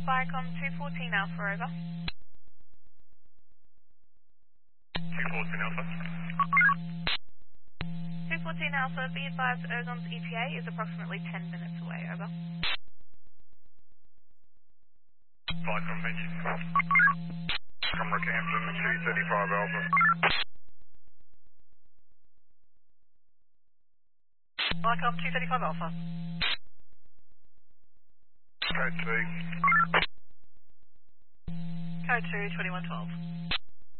Viacom 214 Alpha, over. 214 Alpha. 214 Alpha, be advised Ergon's ETA is approximately 10 minutes away, over. Viacom, thank you. From Rockhampton, 235 Alpha. Viacom 235 Alpha. Code 2. Code 2, 2112.